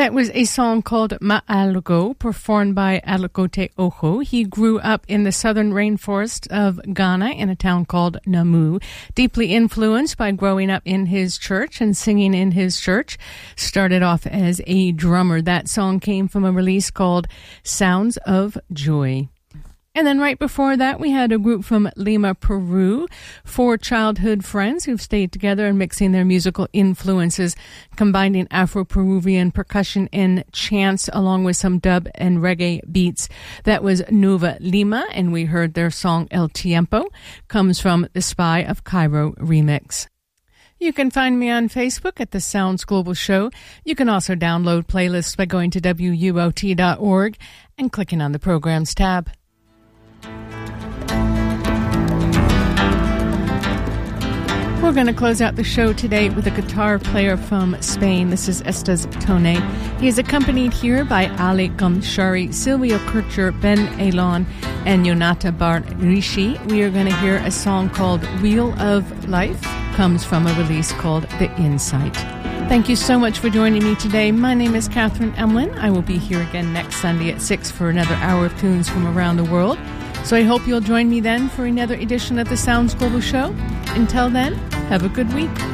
That was a song called Ma'alogo, performed by Alagote Oho. He grew up in the southern rainforest of Ghana in a town called Namu, deeply influenced by growing up in his church and singing in his church. Started off as a drummer. That song came from a release called Sounds of Joy. And then right before that, we had a group from Lima, Peru, 4 childhood friends who've stayed together and mixing their musical influences, combining Afro-Peruvian percussion and chants along with some dub and reggae beats. That was Nueva Lima, and we heard their song El Tiempo, comes from the Spy of Cairo remix. You can find me on Facebook at the Sounds Global Show. You can also download playlists by going to WUOT.org and clicking on the Programs tab. We're going to close out the show today with a guitar player from Spain. This is Estes Tone. He is accompanied here by Ali Ghamshari, Silvio Kircher, Ben Elon, and Yonata Bar Rishi. We are going to hear a song called Wheel of Life. Comes from a release called The Insight. Thank you so much for joining me today. My name is Catherine Emlin. I will be here again next Sunday at 6 for another hour of tunes from around the world. So I hope you'll join me then for another edition of the Sounds Global Show. Until then, have a good week.